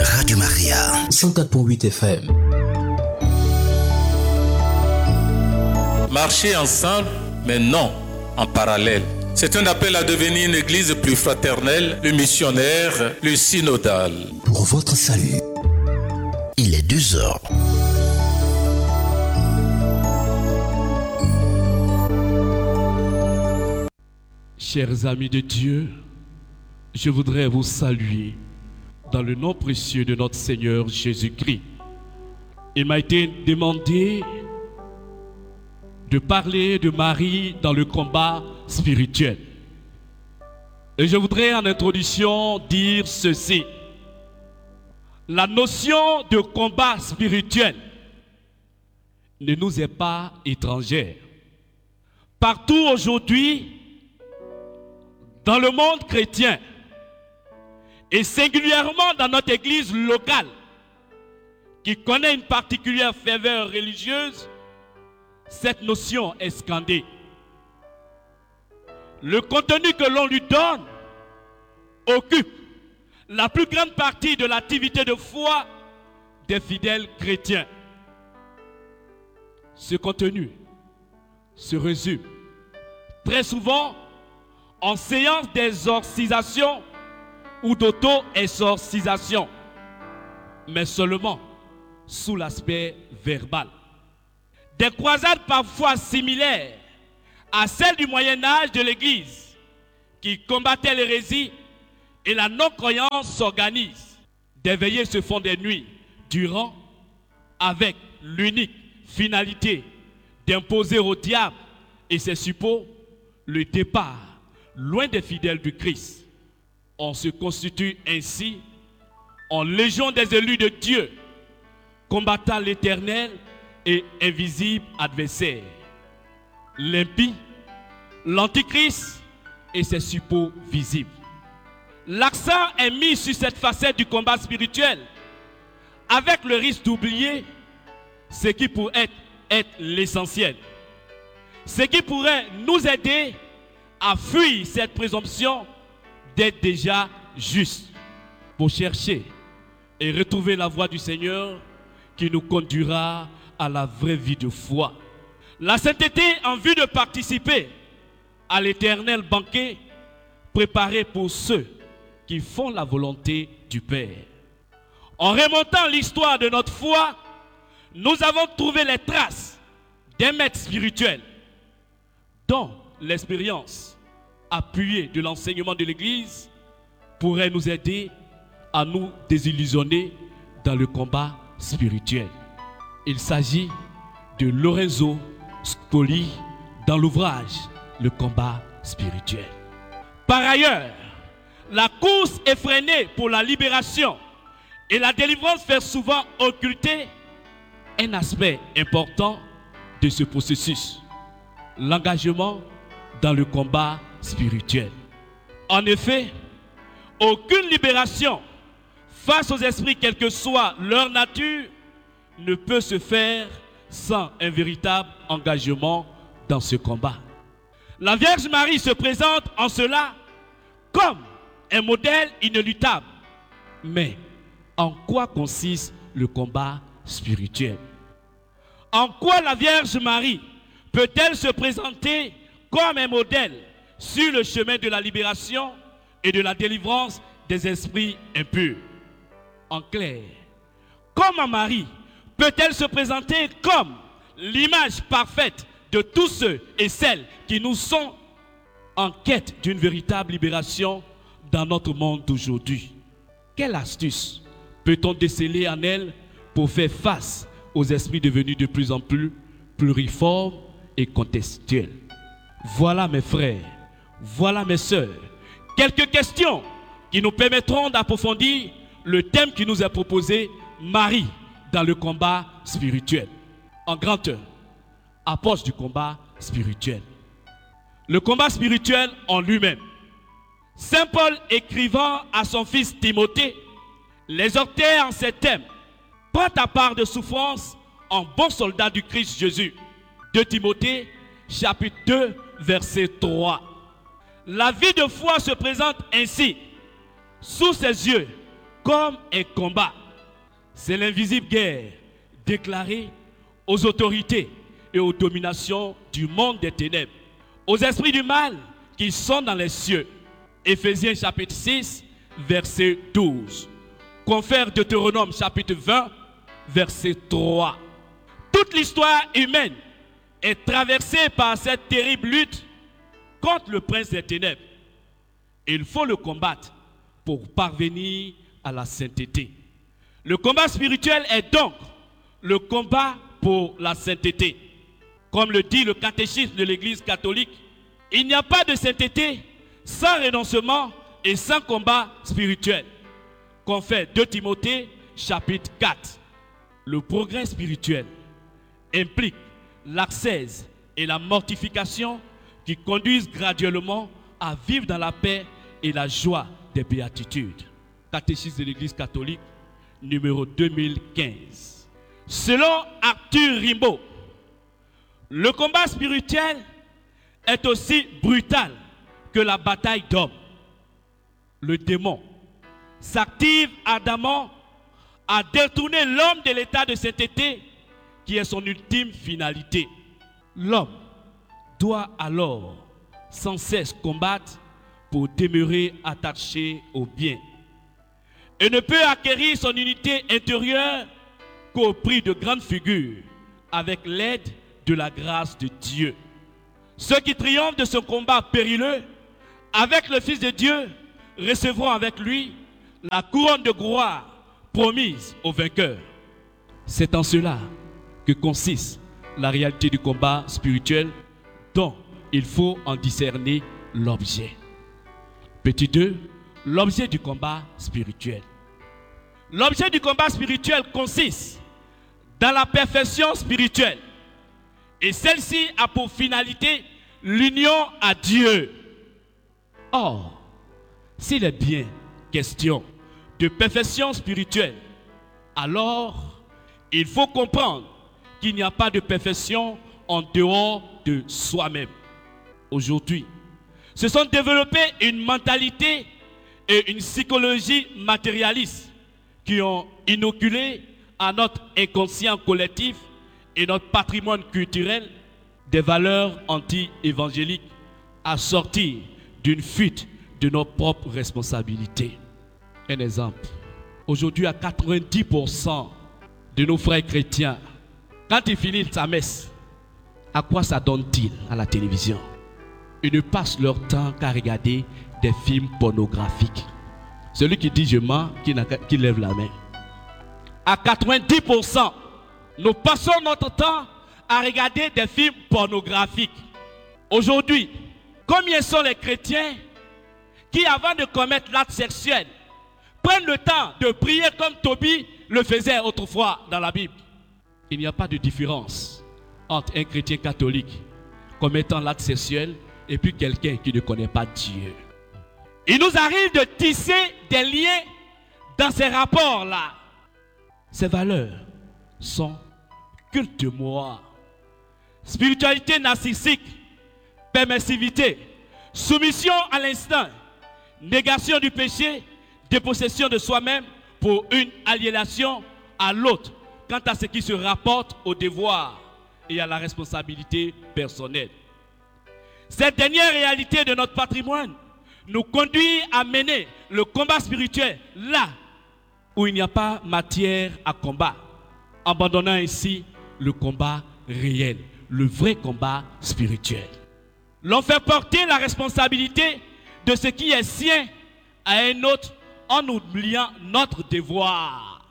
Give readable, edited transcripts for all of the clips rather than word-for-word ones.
Radio Maria 104.8 FM. Marcher ensemble, mais non en parallèle. C'est un appel à devenir une église plus fraternelle, le missionnaire, le synodal. Pour votre salut, il est 2h. Chers amis de Dieu, je voudrais vous saluer dans le nom précieux de notre Seigneur Jésus-Christ. Il m'a été demandé de parler de Marie dans le combat spirituel. Et je voudrais en introduction dire ceci. La notion de combat spirituel ne nous est pas étrangère. Partout aujourd'hui, dans le monde chrétien, et singulièrement dans notre église locale, qui connaît une particulière ferveur religieuse, cette notion est scandée. Le contenu que l'on lui donne occupe la plus grande partie de l'activité de foi des fidèles chrétiens. Ce contenu se résume très souvent en séance d'exorcisation ou d'auto-exorcisation, mais seulement sous l'aspect verbal. Des croisades parfois similaires à celles du Moyen-Âge de l'Église, qui combattait l'hérésie et la non-croyance s'organisent. Des veillées se font des nuits durant, avec l'unique finalité d'imposer au diable et ses suppôts le départ loin des fidèles du Christ. On se constitue ainsi en légion des élus de Dieu, combattant l'éternel et invisible adversaire, l'impie, l'antichrist et ses suppôts visibles. L'accent est mis sur cette facette du combat spirituel, avec le risque d'oublier ce qui pourrait être l'essentiel, ce qui pourrait nous aider à fuir cette présomption d'être déjà juste, pour chercher et retrouver la voie du Seigneur qui nous conduira à la vraie vie de foi. La sainteté en vue de participer à l'éternel banquet préparé pour ceux qui font la volonté du Père. En remontant l'histoire de notre foi, nous avons trouvé les traces d'un maître spirituel dont l'expérience appuyée de l'enseignement de l'Église pourrait nous aider à nous désillusionner dans le combat spirituel. Il s'agit de Lorenzo Spoli dans l'ouvrage Le combat spirituel. Par ailleurs, la course effrénée pour la libération et la délivrance fait souvent occulter un aspect important de ce processus, l'engagement dans le combat spirituel. En effet, aucune libération face aux esprits, quelle que soit leur nature, ne peut se faire sans un véritable engagement dans ce combat. La Vierge Marie se présente en cela comme un modèle inéluctable. Mais en quoi consiste le combat spirituel? En quoi la Vierge Marie peut-elle se présenter comme un modèle sur le chemin de la libération et de la délivrance des esprits impurs? En clair, comment Marie peut-elle se présenter comme l'image parfaite de tous ceux et celles qui nous sont en quête d'une véritable libération dans notre monde d'aujourd'hui? Quelle astuce peut-on déceler en elle pour faire face aux esprits devenus de plus en plus pluriformes et contextuels? Voilà mes frères, voilà mes sœurs, quelques questions qui nous permettront d'approfondir le thème qui nous est proposé, Marie dans le combat spirituel. En grand 1, approche du combat spirituel. Le combat spirituel en lui-même. Saint Paul, écrivant à son fils Timothée, l'exhortait en ces thèmes: prends ta part de souffrance en bon soldat du Christ Jésus. 2 Timothée, chapitre 2, verset 3. La vie de foi se présente ainsi. Sous ses yeux, comme un combat. C'est l'invisible guerre déclarée aux autorités et aux dominations du monde des ténèbres, aux esprits du mal qui sont dans les cieux. Éphésiens chapitre 6, verset 12. Confère Deutéronome chapitre 20, verset 3. Toute l'histoire humaine est traversée par cette terrible lutte contre le prince des ténèbres. Il faut le combattre pour parvenir à la sainteté. Le combat spirituel est donc le combat pour la sainteté. Comme le dit le catéchisme de l'Église catholique, il n'y a pas de sainteté sans renoncement et sans combat spirituel. Confère 2 Timothée chapitre 4. Le progrès spirituel implique l'ascèse et la mortification qui conduisent graduellement à vivre dans la paix et la joie des béatitudes. Catéchisme de l'Église catholique, numéro 2015. Selon Arthur Rimbaud, le combat spirituel est aussi brutal que la bataille d'hommes. Le démon s'active ardemment à détourner l'homme de l'état de sainteté qui est son ultime finalité. L'homme doit alors sans cesse combattre pour demeurer attaché au bien et ne peut acquérir son unité intérieure qu'au prix de grandes figures avec l'aide de la grâce de Dieu. Ceux qui triomphent de ce combat périlleux avec le Fils de Dieu recevront avec lui la couronne de gloire promise aux vainqueurs. C'est en cela que consiste la réalité du combat spirituel dont il faut en discerner l'objet. Petit 2, l'objet du combat spirituel. L'objet du combat spirituel consiste dans la perfection spirituelle et celle-ci a pour finalité l'union à Dieu. Or, s'il est bien question de perfection spirituelle, alors il faut comprendre qu'il n'y a pas de perfection en dehors de soi-même. Aujourd'hui, se sont développées une mentalité et une psychologie matérialiste qui ont inoculé à notre inconscient collectif et notre patrimoine culturel des valeurs anti-évangéliques assorties d'une fuite de nos propres responsabilités. Un exemple. Aujourd'hui, à 90% de nos frères chrétiens, quand ils finissent sa messe, à quoi s'adonnent-ils à la télévision? Ils ne passent leur temps qu'à regarder des films pornographiques. Celui qui dit je mens, qui lève la main. À 90%, nous passons notre temps à regarder des films pornographiques. Aujourd'hui, combien sont les chrétiens qui, avant de commettre l'acte sexuel, prennent le temps de prier comme Tobie le faisait autrefois dans la Bible? Il n'y a pas de différence entre un chrétien catholique commettant l'acte sexuel et puis quelqu'un qui ne connaît pas Dieu. Il nous arrive de tisser des liens dans ces rapports-là. Ces valeurs sont culte de moi, spiritualité narcissique, permissivité, soumission à l'instinct, négation du péché, dépossession de soi-même pour une aliénation à l'autre quant à ce qui se rapporte au devoir et à la responsabilité personnelle. Cette dernière réalité de notre patrimoine nous conduit à mener le combat spirituel là où il n'y a pas matière à combat, abandonnant ainsi le combat réel, le vrai combat spirituel. L'on fait porter la responsabilité de ce qui est sien à un autre en oubliant notre devoir.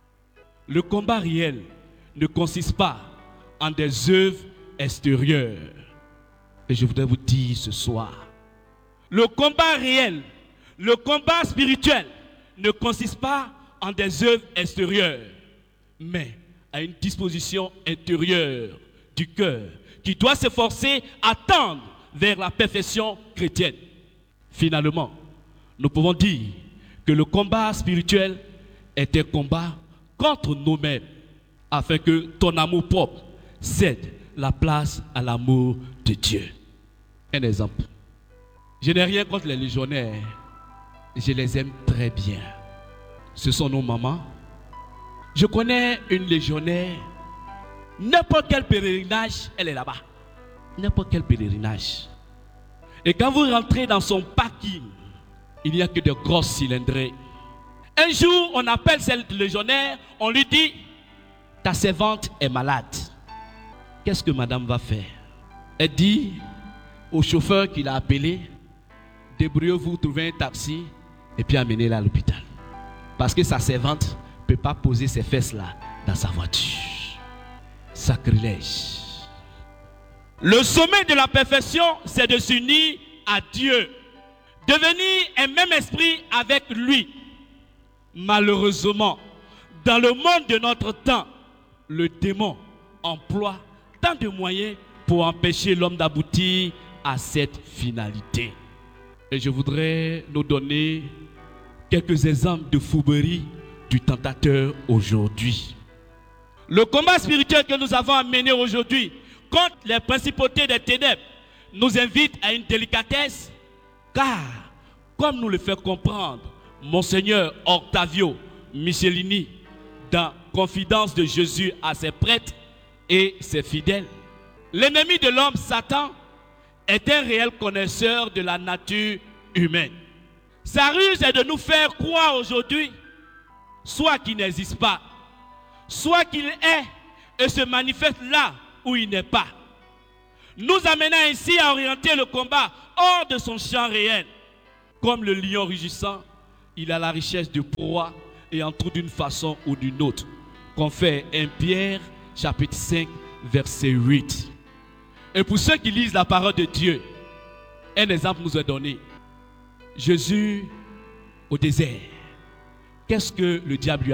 Le combat réel ne consiste pas en des œuvres extérieures. Et je voudrais vous dire ce soir, le combat réel, le combat spirituel ne consiste pas en des œuvres extérieures, mais à une disposition intérieure du cœur qui doit s'efforcer à tendre vers la perfection chrétienne. Finalement, nous pouvons dire que le combat spirituel est un combat contre nous-mêmes, afin que ton amour propre cède la place à l'amour de Dieu. Un exemple. Je n'ai rien contre les légionnaires. Je les aime très bien. ce sont nos mamans. Je connais une légionnaire, n'importe quel pèlerinage, elle est là-bas. N'importe quel pèlerinage. Et quand vous rentrez dans son parking, il n'y a que de grosses cylindrées. Un jour, on appelle cette légionnaire, on lui dit, ta servante est malade. Qu'est-ce que madame va faire? Elle dit au chauffeur qui l'a appelé, débrouillez-vous, trouvez un taxi et puis amenez-la à l'hôpital. Parce que sa servante ne peut pas poser ses fesses là dans sa voiture. Sacrilège. Le sommet de la perfection, c'est de s'unir à Dieu. Devenir un même esprit avec lui. Malheureusement, dans le monde de notre temps, le démon emploie tant de moyens pour empêcher l'homme d'aboutir à cette finalité. Et je voudrais nous donner quelques exemples de fourberie du tentateur aujourd'hui. Le combat spirituel que nous avons à mener aujourd'hui contre les principautés des ténèbres nous invite à une délicatesse, car, comme nous le fait comprendre Monseigneur Octavio Michelini dans Confidence de Jésus à ses prêtres et ses fidèles, l'ennemi de l'homme, Satan, est un réel connaisseur de la nature humaine. Sa ruse est de nous faire croire aujourd'hui soit qu'il n'existe pas, soit qu'il est et se manifeste là où il n'est pas, nous amenant ainsi à orienter le combat hors de son champ réel. Comme le lion rugissant, il a la richesse de proie et en trouve d'une façon ou d'une autre. Confère 1 Pierre chapitre 5 verset 8. Et pour ceux qui lisent la parole de Dieu, un exemple nous est donné. Jésus au désert. Qu'est-ce que le diable lui a